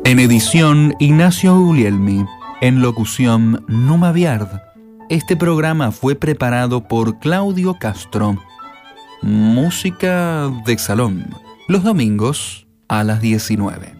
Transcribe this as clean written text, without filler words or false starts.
En edición, Ignacio Guglielmi. En locución, Numa Viard. Este programa fue preparado por Claudio Castro. Música de salón. Los domingos a las 19.